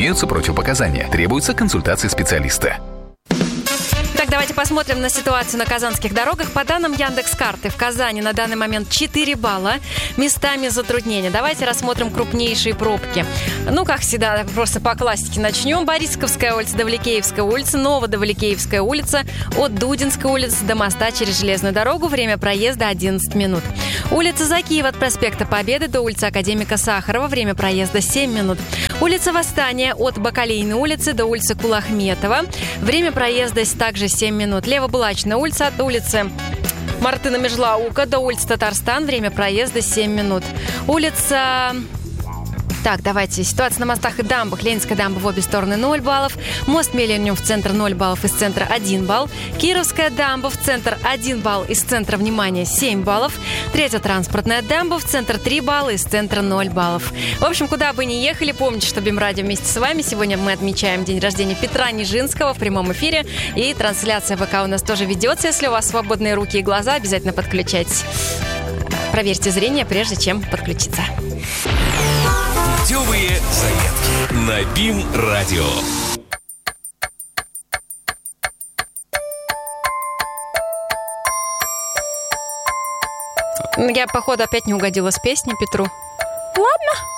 Имеются противопоказания. Требуется консультация специалиста. Так, давайте посмотрим на ситуацию на казанских дорогах. По данным Яндекс.Карты, в Казани на данный момент 4 балла. Местами затруднения. Давайте рассмотрим крупнейшие пробки. Ну, как всегда, просто по классике начнем. Борисковская улица, Давликеевская улица, Ново-Давликеевская улица, от Дудинской улицы до моста через железную дорогу. Время проезда 11 минут. Улица Закиева от проспекта Победы до улицы Академика Сахарова. Время проезда 7 минут. Улица Восстания от Бакалейной улицы до улицы Кулахметова. Время проезда также 7 минут. Левобулачная улица от улицы Мартына Межлаука до улицы Татарстан. Время проезда 7 минут. Улица... Так, давайте. Ситуация на мостах и дамбах. Ленинская дамба в обе стороны 0 баллов. Мост Миллениум в центр 0 баллов, из центра 1 балл. Кировская дамба в центр 1 балл, из центра, внимания, 7 баллов. Третья транспортная дамба в центр 3 балла, из центра 0 баллов. В общем, куда бы ни ехали, помните, что БИМ-радио вместе с вами. Сегодня мы отмечаем день рождения Петра Нижинского в прямом эфире. И трансляция ВК у нас тоже ведется. Если у вас свободные руки и глаза, обязательно подключайтесь. Проверьте зрение, прежде чем подключиться. Путевые заметки на БИМ-радио. Я, походу, опять не угодила с песней Петру. Ладно.